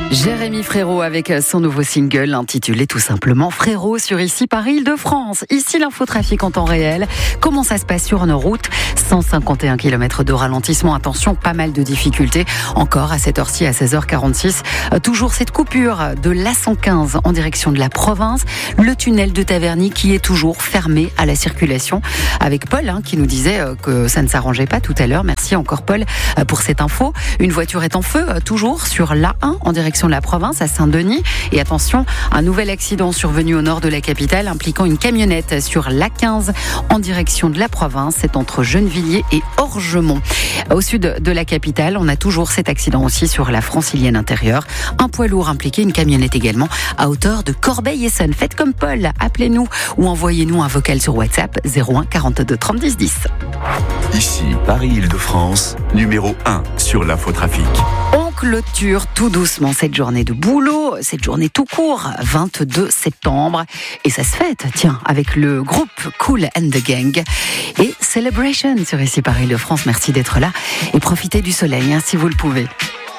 Jérémy Frérot avec son nouveau single intitulé tout simplement Frérot sur Ici Paris Île-de-France. Ici l'infotrafic en temps réel. Comment ça se passe sur nos routes? 151 km de ralentissement. Attention, pas mal de difficultés. Encore à cette heure-ci, à 16h46. Toujours cette coupure de l'A115 en direction de la province. Le tunnel de Taverny qui est toujours fermé à la circulation. Avec Paul qui nous disait que ça ne s'arrangeait pas tout à l'heure. Merci encore Paul pour cette info. Une voiture est en feu toujours sur l'A1 en direction de la province à Saint-Denis. Et attention, un nouvel accident survenu au nord de la capitale impliquant une camionnette sur l'A15 en direction de la province. C'est entre Gennevilliers et Orgemont. Au sud de la capitale, on a toujours cet accident aussi sur la francilienne intérieure. Un poids lourd impliqué, une camionnette également à hauteur de Corbeil-Essonnes. Faites comme Paul, appelez-nous ou envoyez-nous un vocal sur WhatsApp 01 42 30 10 10. Ici, Paris-Île-de-France, numéro 1 sur l'infotrafic. On clôture tout doucement cette journée de boulot, cette journée tout court, 22 septembre. Et ça se fête, tiens, avec le groupe Kool and the Gang et Celebration sur Ici Paris-Île-de-France. Merci d'être là et profitez du soleil si vous le pouvez.